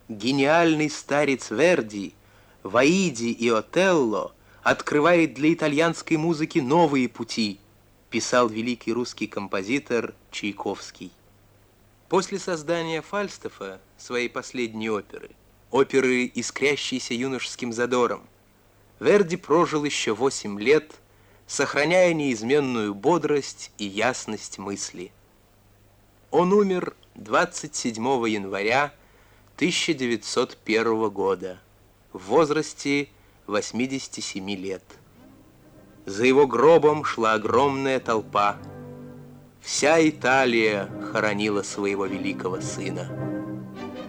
Гениальный старец Верди в «Аиде» и «Отелло» открывает для итальянской музыки новые пути, писал великий русский композитор Чайковский. После создания Фальстафа, своей последней оперы, искрящейся юношеским задором, Верди прожил еще 8 лет, сохраняя неизменную бодрость и ясность мысли. Он умер 27 января 1901 года в возрасте 87 лет. За его гробом шла огромная толпа. Вся Италия хоронила своего великого сына.